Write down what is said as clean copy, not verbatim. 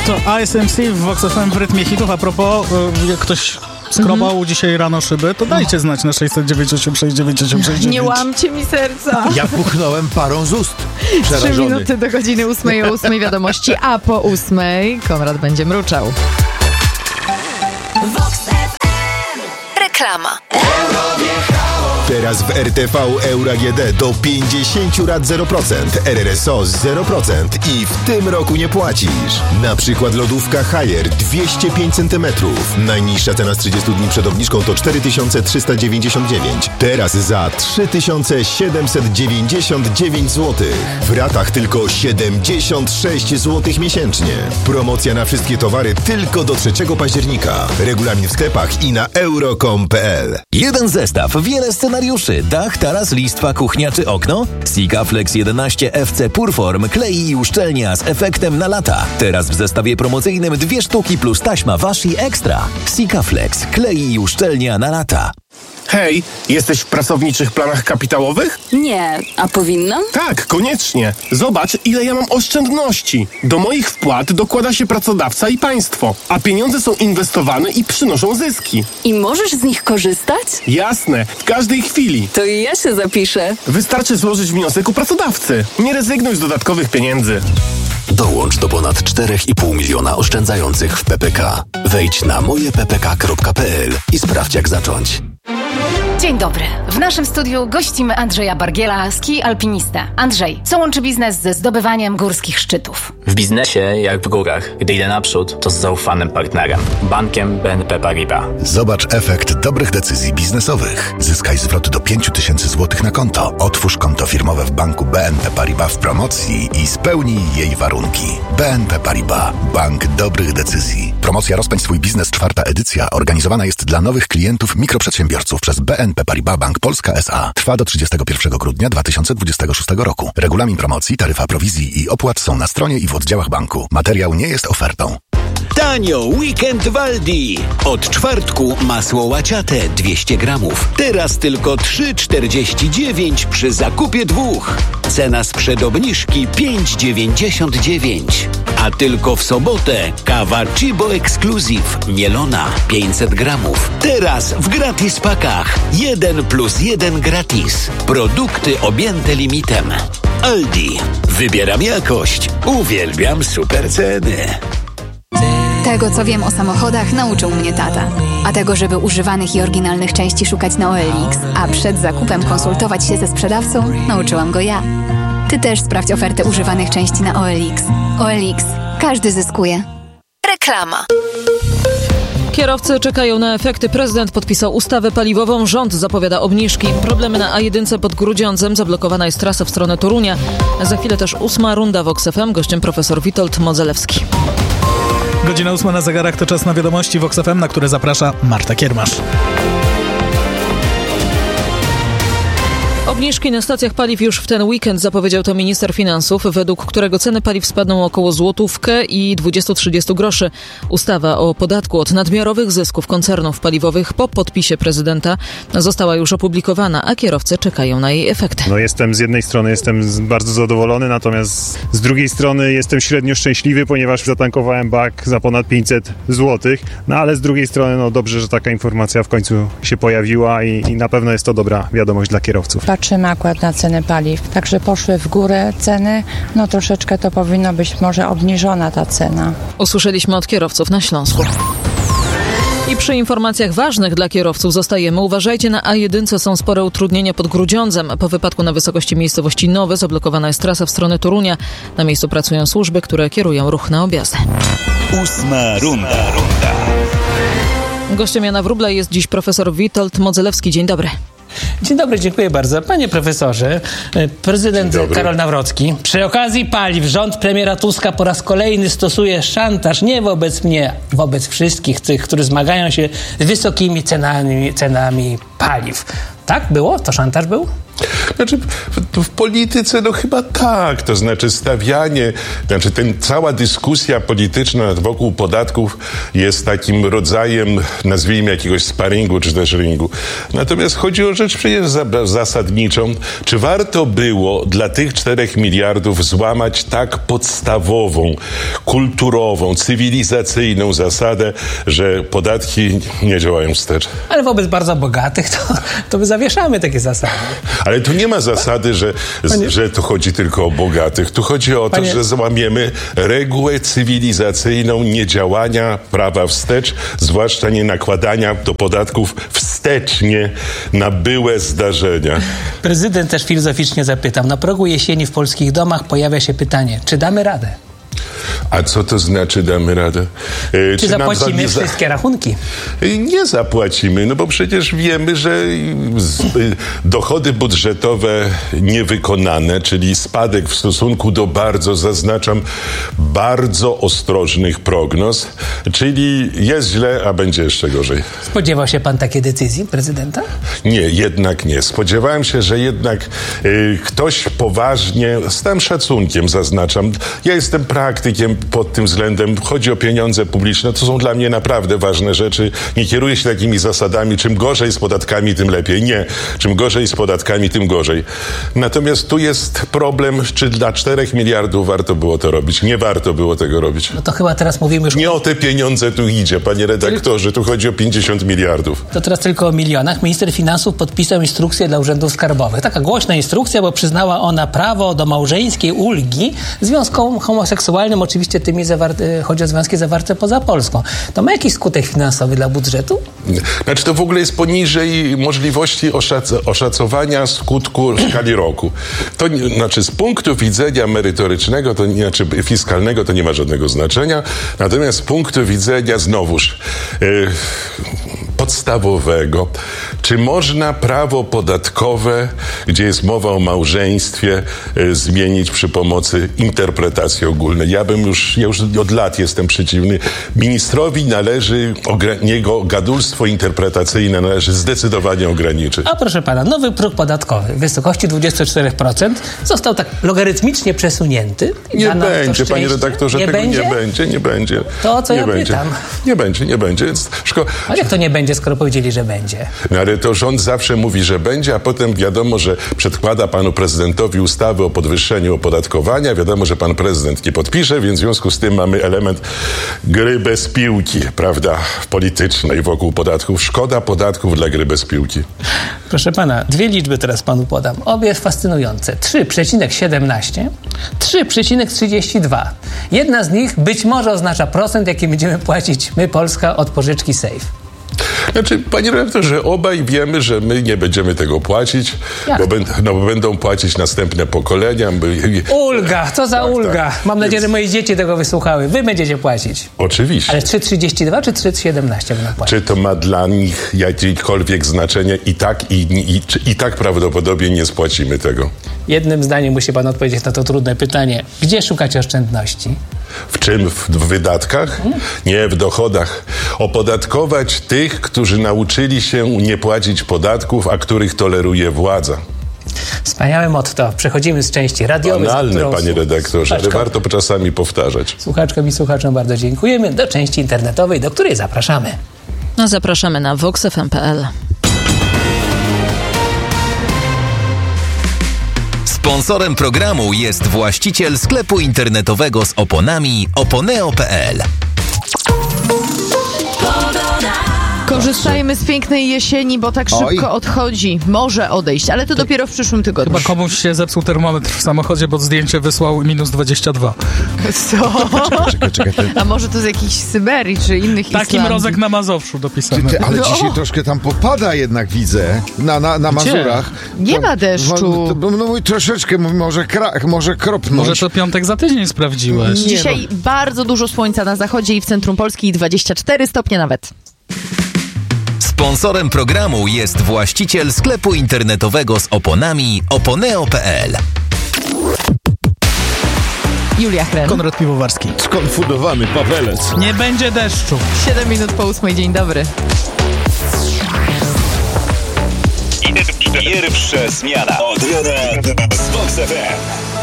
To ASMC w Vox FM w rytmie hitów. A propos, jak ktoś skrobał dzisiaj rano szyby, to dajcie znać na 6098699. Nie łamcie mi serca. Ja puchnąłem parą z ust. 3 minuty do godziny 8 o 8 wiadomości, a po 8 Konrad będzie mruczał. Vox FM. Reklama. Teraz w RTV Euro AGD do 50 rat 0%, RRSO 0% i w tym roku nie płacisz. Na przykład lodówka Haier 205 cm. Najniższa cena z 30 dni przed obniżką to 4399. Teraz za 3799 zł. W ratach tylko 76 zł miesięcznie. Promocja na wszystkie towary tylko do 3 października. Regulamin w sklepach i na euro.com.pl. Jeden zestaw, wiele scenariuszy. Dach, taras, listwa, kuchnia czy okno? Sikaflex 11 FC Purform klei i uszczelnia z efektem na lata. Teraz w zestawie promocyjnym 2 sztuki plus taśma Washi Extra. Sikaflex klei i uszczelnia na lata. Hej, jesteś w pracowniczych planach kapitałowych? Nie, a powinnam? Tak, koniecznie. Zobacz, ile ja mam oszczędności. Do moich wpłat dokłada się pracodawca i państwo, a pieniądze są inwestowane i przynoszą zyski. I możesz z nich korzystać? Jasne, w każdej chwili. To i ja się zapiszę. Wystarczy złożyć wniosek u pracodawcy. Nie rezygnuj z dodatkowych pieniędzy. Dołącz do ponad 4,5 miliona oszczędzających w PPK. Wejdź na mojeppk.pl i sprawdź, jak zacząć. Dzień dobry. W naszym studiu gościmy Andrzeja Bargiela, ski alpinistę. Andrzej, co łączy biznes ze zdobywaniem górskich szczytów? W biznesie, jak w górach, gdy idę naprzód, to z zaufanym partnerem. Bankiem BNP Paribas. Zobacz efekt dobrych decyzji biznesowych. Zyskaj zwrot do 5000 zł na konto. Otwórz konto firmowe w banku BNP Paribas w promocji i spełnij jej warunki. BNP Paribas. Bank dobrych decyzji. Promocja Rozpędź swój biznes, 4. edycja, organizowana jest dla nowych klientów mikroprzedsiębiorców przez BNP Paribas Bank Polska S.A. Trwa do 31 grudnia 2026 roku. Regulamin promocji, taryfa prowizji i opłat są na stronie i w oddziałach banku. Materiał nie jest ofertą. Tanio, weekend w Aldi. Od czwartku masło łaciate 200 gramów. Teraz tylko 3,49 przy zakupie 2. Cena sprzed obniżki 5,99. A tylko w sobotę kawa Chibo Exclusive mielona 500 gramów. Teraz w gratis pakach 1+1 gratis. Produkty objęte limitem. Aldi. Wybieram jakość. Uwielbiam super ceny. Tego, co wiem o samochodach, nauczył mnie tata. A tego, żeby używanych i oryginalnych części szukać na OLX, a przed zakupem konsultować się ze sprzedawcą, nauczyłam go ja. Ty też sprawdź ofertę używanych części na OLX. OLX. Każdy zyskuje. Reklama. Kierowcy czekają na efekty. Prezydent podpisał ustawę paliwową. Rząd zapowiada obniżki. Problemy na A1 pod Grudziądzem. Zablokowana jest trasa w stronę Torunia. Za chwilę też 8. runda Vox FM. Gościem profesor Witold Modzelewski. Godzina 8 na zegarach to czas na wiadomości Vox FM, na które zaprasza Marta Kiermasz. Obniżki na stacjach paliw już w ten weekend, zapowiedział to minister finansów, według którego ceny paliw spadną około złotówkę i 20-30 groszy. Ustawa o podatku od nadmiarowych zysków koncernów paliwowych po podpisie prezydenta została już opublikowana, a kierowcy czekają na jej efekty. Z jednej strony jestem bardzo zadowolony, natomiast z drugiej strony jestem średnio szczęśliwy, ponieważ zatankowałem bak za ponad 500 zł, ale z drugiej strony dobrze, że taka informacja w końcu się pojawiła i na pewno jest to dobra wiadomość dla kierowców. Patrzymy akurat na ceny paliw. Także poszły w górę ceny, troszeczkę to powinno być może obniżona ta cena. Usłyszeliśmy od kierowców na Śląsku. I przy informacjach ważnych dla kierowców zostajemy. Uważajcie, na A1 są spore utrudnienia pod Grudziądzem. Po wypadku na wysokości miejscowości Nowe zablokowana jest trasa w stronę Torunia. Na miejscu pracują służby, które kierują ruch na objazdy. 8. runda. Gościem Jana Wróbla jest dziś profesor Witold Modzelewski. Dzień dobry. Dzień dobry, dziękuję bardzo. Panie profesorze, prezydent Karol Nawrocki przy okazji paliw rząd premiera Tuska po raz kolejny stosuje szantaż nie wobec mnie, wobec wszystkich tych, którzy zmagają się z wysokimi cenami paliw. Tak było? To szantaż był? Znaczy, w polityce chyba tak, to znaczy cała dyskusja polityczna wokół podatków jest takim rodzajem, nazwijmy jakiegoś sparingu czy też ringu. Natomiast chodzi o rzecz przecież zasadniczą. Czy warto było dla tych 4 miliardów złamać tak podstawową, kulturową, cywilizacyjną zasadę, że podatki nie działają wstecz? Ale wobec bardzo bogatych to my zawieszamy takie zasady. Ale tu nie ma zasady, że to chodzi tylko o bogatych. Tu chodzi o to, że złamiemy regułę cywilizacyjną niedziałania prawa wstecz, zwłaszcza nie nakładania do podatków wstecznie na byłe zdarzenia. Prezydent też filozoficznie zapytał. Na progu jesieni w polskich domach pojawia się pytanie, czy damy radę? A co to znaczy damy radę? Czy zapłacimy wszystkie rachunki? Nie zapłacimy, no bo przecież wiemy, że dochody budżetowe niewykonane, czyli spadek w stosunku do bardzo ostrożnych prognoz, czyli jest źle, a będzie jeszcze gorzej. Spodziewał się pan takiej decyzji prezydenta? Nie, jednak nie. Spodziewałem się, że jednak ktoś poważnie, z tym szacunkiem zaznaczam, ja jestem praktykiem pod tym względem, chodzi o pieniądze publiczne, to są dla mnie naprawdę ważne rzeczy. Nie kieruję się takimi zasadami, czym gorzej z podatkami, tym lepiej. Nie, czym gorzej z podatkami, tym gorzej. Natomiast tu jest problem, czy dla 4 miliardów warto było to robić. Nie warto było tego robić. No to chyba teraz mówimy już... Nie o te pieniądze tu idzie, panie redaktorze, tu chodzi o 50 miliardów. To teraz tylko o milionach. Minister finansów podpisał instrukcję dla urzędów skarbowych. Taka głośna instrukcja, bo przyznała ona prawo do małżeńskiej ulgi związkom homoseksualnym, oczywiście chodzi o związki zawarte poza Polską. To ma jakiś skutek finansowy dla budżetu? Znaczy to w ogóle jest poniżej możliwości oszacowania skutku w skali roku. To znaczy z punktu widzenia merytorycznego, fiskalnego to nie ma żadnego znaczenia. Natomiast z punktu widzenia znowuż podstawowego, czy można prawo podatkowe, gdzie jest mowa o małżeństwie, zmienić przy pomocy interpretacji ogólnej? Ja już od lat jestem przeciwny. Ministrowi należy, jego gadulstwo interpretacyjne należy zdecydowanie ograniczyć. A proszę pana, nowy próg podatkowy w wysokości 24% został tak logarytmicznie przesunięty. Nie będzie, panie redaktorze, tego nie będzie. To o co ja pytam? Nie będzie. A jak to nie będzie, skoro powiedzieli, że będzie? No ale to rząd zawsze mówi, że będzie, a potem wiadomo, że przedkłada panu prezydentowi ustawy o podwyższeniu opodatkowania. Wiadomo, że pan prezydent nie podpisze, więc w związku z tym mamy element gry bez piłki, prawda, politycznej wokół podatków. Szkoda podatków dla gry bez piłki. Proszę pana, 2 liczby teraz panu podam. Obie fascynujące. 3,17, 3,32. Jedna z nich być może oznacza procent, jaki będziemy płacić my, Polska, od pożyczki Safe. Znaczy, panie redaktorze, obaj wiemy, że my nie będziemy tego płacić, bo będą płacić następne pokolenia. Ulga! Co za ulga? Mam nadzieję, że moje dzieci tego wysłuchały. Wy będziecie płacić. Oczywiście. Ale 3,32 czy 3,17 będą płacić? Czy to ma dla nich jakiekolwiek znaczenie? I tak prawdopodobnie nie spłacimy tego. Jednym zdaniem musi pan odpowiedzieć na to trudne pytanie. Gdzie szukać oszczędności? W czym? W wydatkach? Nie, w dochodach. Opodatkować tych, którzy nauczyli się nie płacić podatków, a których toleruje władza. Wspaniałe motto. Przechodzimy z części radiowej. Banalne, panie redaktorze, ale warto czasami powtarzać. Słuchaczkom i słuchaczom bardzo dziękujemy. Do części internetowej, do której zapraszamy. Zapraszamy na voxfm.pl. Sponsorem programu jest właściciel sklepu internetowego z oponami oponeo.pl. Korzystajmy z pięknej jesieni, bo tak szybko odchodzi. Może odejść, ale to dopiero w przyszłym tygodniu. Chyba komuś się zepsuł termometr w samochodzie, bo zdjęcie wysłał -22. Co? Czekaj. A może to z jakiejś Syberii, czy innych Taki Islandii? mrozek na Mazowszu dopisany. Ale dzisiaj troszkę tam popada jednak, widzę, na Mazurach. Nie ma deszczu. No troszeczkę, może kropnąć. Może to piątek za tydzień sprawdziłeś. Dzisiaj bardzo dużo słońca na zachodzie i w centrum Polski, 24 stopnie nawet. Sponsorem programu jest właściciel sklepu internetowego z oponami oponeo.pl. Julia Hren. Konrad Piwowarski. Skonfudowany Pawelec. Nie będzie deszczu. 7 minut po 8. Dzień dobry. Idę do Pierwsza zmiana od rana z Vox FM.